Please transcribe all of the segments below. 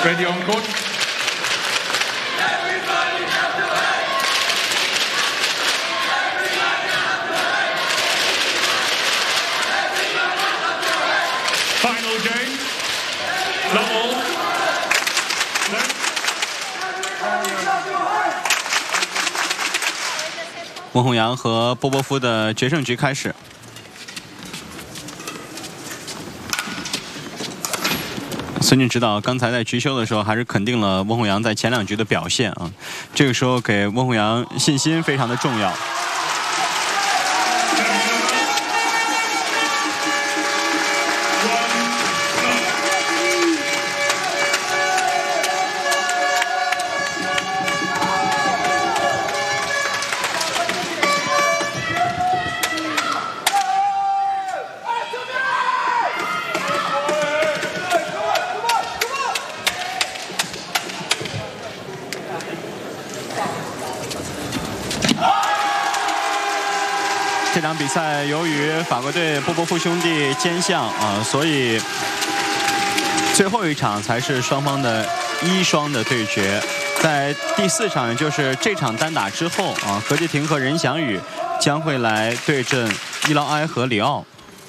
Ready on court. Final game. Love all. Left. 温宏洋和波波夫的决胜局开始。孙俊指导刚才在局休的时候，还是肯定了温宏洋在前2局的表现啊。这个时候给温宏洋信心非常的重要。这场比赛由于法国队波波夫兄弟兼项啊，所以最后一场才是双方的1双的对决。在第4场，也就是这场单打之后啊，何继廷和任翔宇将会来对阵伊劳埃和里奥。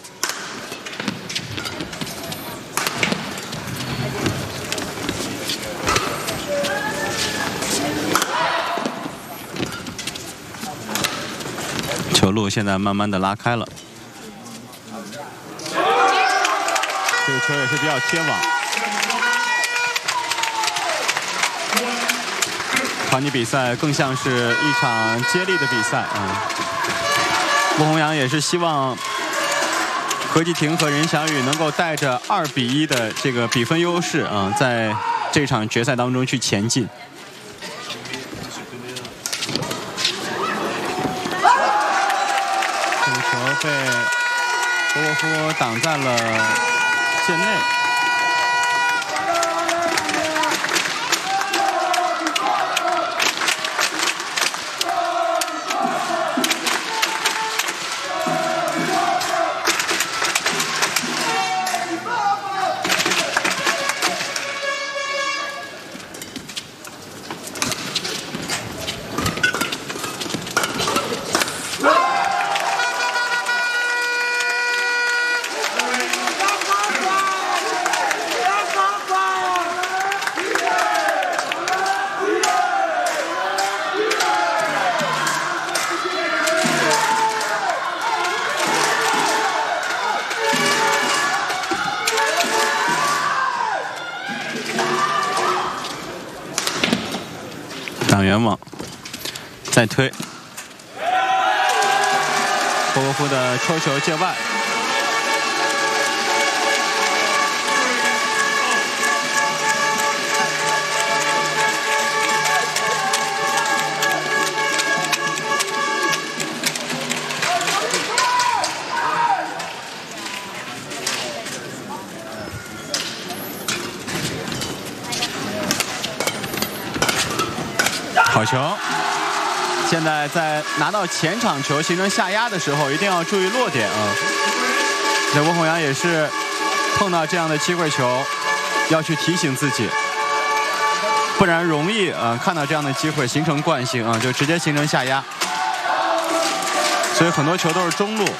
球路现在慢慢的拉开了，这个球也是比较贴网。团体比赛更像是一场接力的比赛啊。温宏洋也是希望何继廷和任翔宇能够带着2比1的这个比分优势啊，在这场决赛当中去前进。被波波夫挡在了线内。挡圆网，再推，波波夫的抽球界外。好球！现在在拿到前场球形成下压的时候，一定要注意落点啊。这温宏洋也是碰到这样的机会球，要去提醒自己，不然容易看到这样的机会形成惯性啊，就直接形成下压。所以很多球都是中路。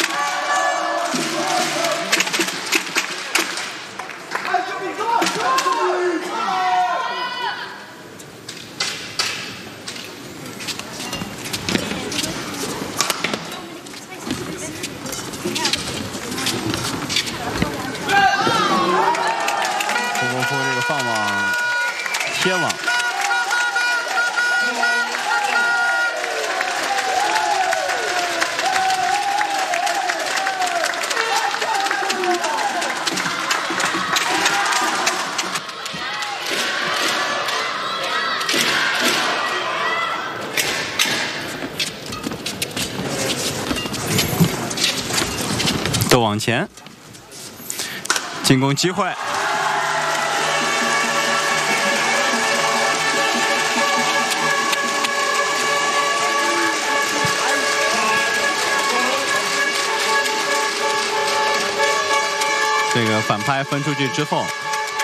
放网贴网，都往前，进攻机会。这个反拍分出去之后，